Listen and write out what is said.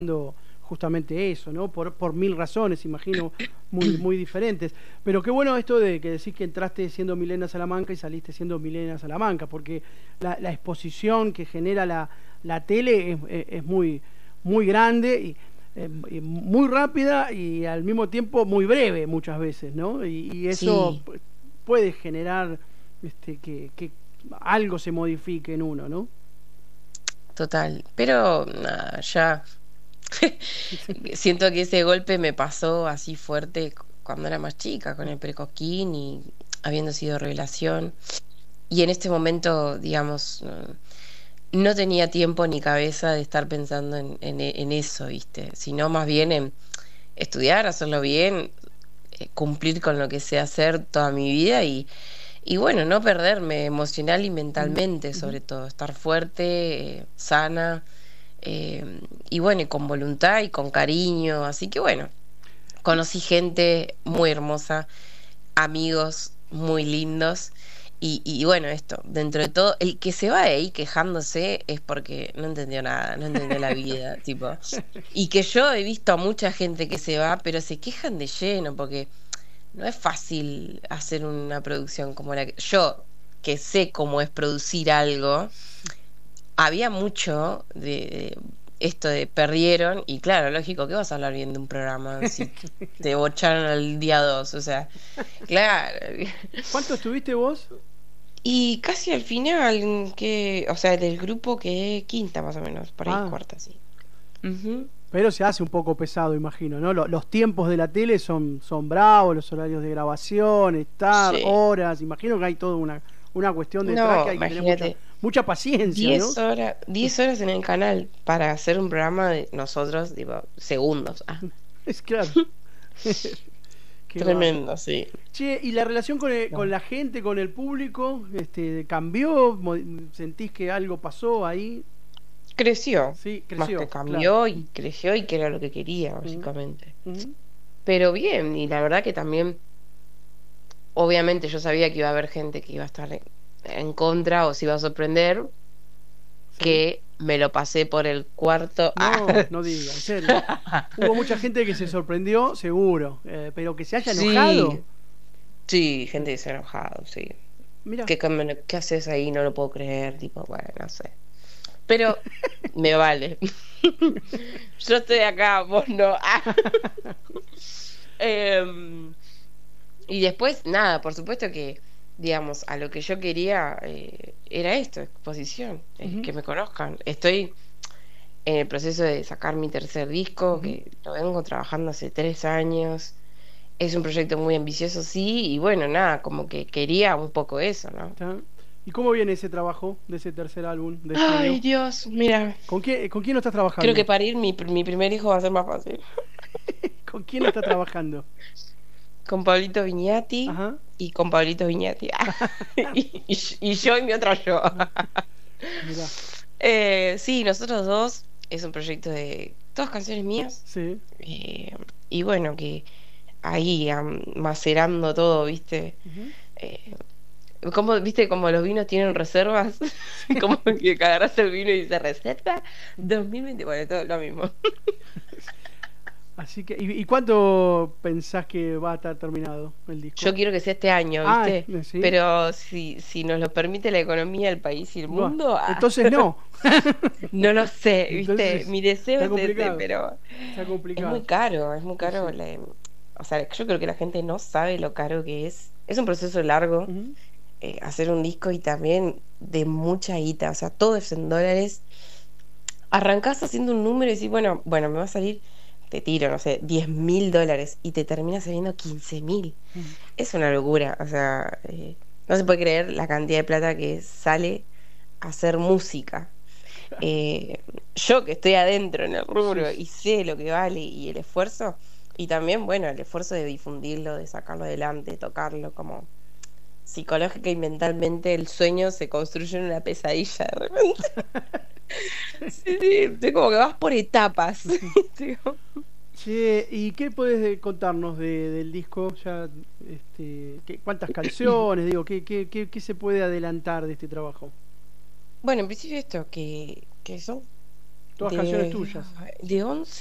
justamente eso, ¿no? Por mil razones, imagino, muy diferentes. Pero qué bueno esto de que decís que entraste siendo Milena Salamanca y saliste siendo Milena Salamanca, porque la exposición que genera la tele es muy grande y muy rápida y al mismo tiempo muy breve muchas veces, ¿no? Y eso Sí, puede generar que algo se modifique en uno, ¿no? total. Pero nada, ya siento que ese golpe me pasó así fuerte cuando era más chica, con el precoquín y habiendo sido revelación. Y en este momento, digamos, no tenía tiempo ni cabeza de estar pensando en eso, ¿viste? Sino más bien en estudiar, hacerlo bien, cumplir con lo que sé hacer toda mi vida y bueno, no perderme emocional y Mm, mentalmente, ujú. sobre todo, estar fuerte, sana, y bueno, y con voluntad y con cariño. Así que bueno, Y, conocí gente muy hermosa, amigos muy lindos. Y bueno, esto, dentro de todo, el que se va de ahí quejándose es porque no entendió nada, no entendió la vida, tipo. Y que yo he visto a mucha gente que se va, pero se quejan de lleno, porque no es fácil hacer una producción como la que yo, que sé cómo es producir algo, había mucho de esto de perdieron, y claro, lógico, ¿qué vas a hablar bien de un programa si te bocharon al día 2? O sea, claro. ¿Cuánto estuviste vos? Y casi al final, que, o sea, del grupo que quinta más o menos, por ahí Ah, cuarta, sí. Ujú. pero se hace un poco pesado, imagino, ¿no? Los tiempos de la tele son bravos, los horarios de grabación, estar, Sí. horas, imagino que hay toda una cuestión detrás que No, hay que tener imagínate, mucha paciencia, ¿no? 10 horas, 10 horas en el canal para hacer un programa de nosotros, tipo, segundos. Ah, Es claro, qué bárbaro. tremendo, sí. Che, ¿y la relación con No. la gente, con el público, cambió? ¿Sentís que algo pasó ahí? Creció, Sí, más que creció, claro. cambió y creció y que era lo que quería, Ujú, básicamente. ujú. Pero bien, y la verdad que también, obviamente yo sabía que iba a haber gente que iba a estar en contra o se iba a sorprender, Sí. que me lo pasé por el cuarto. Ah. No, no diga, en serio. Hubo mucha gente que se sorprendió, seguro, pero que se haya enojado. Sí, sí, gente que se ha enojado, sí. Mira, ¿Qué haces ahí? No lo puedo creer, tipo, bueno, no sé. Pero me vale. Yo estoy acá, vos no. Ah. Em, y después, nada, por supuesto que, digamos, a lo que yo quería era esto, exposición, ujú, que me conozcan. Estoy en el proceso de sacar mi tercer disco, ujú, que lo vengo trabajando hace 3 años. Es un proyecto muy ambicioso, sí, y bueno, nada, como que quería un poco eso, ¿no? está. ¿Y cómo viene ese trabajo de ese tercer álbum de Ay, estudio? Dios, mira, ¿Con quién lo estás creo que trabajando? parir mi primer hijo va a ser más fácil. ¿Con quién estás trabajando? Con Pablito Viñati Ajá, y con Pablito Viñati. Y yo y mi otro yo. mira, Sí, nosotros dos es un proyecto de todas canciones mías. sí. eh, y bueno, que ahí macerando todo, ¿viste? Ujú. Eh, como, ¿viste? Como los vinos tienen reservas. Como que agarras el vino y dice reserva 2020. Bueno, todo lo mismo. Así que, ¿y cuánto pensás que va a estar terminado el Yo disco? quiero que sea este año, Ah, ¿viste? sí. Pero si nos lo permite la economía, el país y el Buah, mundo, entonces no. no lo sé, ¿viste? Entonces Mi deseo está es ese, complicado. pero Está es muy complicado. caro, es muy Y caro. sí. O sea, yo creo que la gente no sabe lo caro que es. Es un proceso largo, Ujú. hacer un disco y también de mucha guita, o sea, todo es en dólares. Arrancás haciendo un número y decís, bueno, me va a salir, te tiro, no sé, $10.000 y te termina saliendo 15.000. Ujú. Es una locura, o sea, no se puede creer la cantidad de plata que sale a hacer música. Eh, yo que estoy adentro en el Sí, rubro y sé lo que vale y el esfuerzo, y también, bueno, el esfuerzo de difundirlo, de sacarlo adelante, tocarlo, como psicológica y mentalmente el sueño se construye en una pesadilla de repente. Sí, sí, es como que vas por etapas. Digo. che, ¿y qué podés contarnos del disco? Ya, ¿cuántas canciones? Digo, ¿qué se puede adelantar de este trabajo? Bueno, en principio esto, que son Todas canciones tuyas. De 11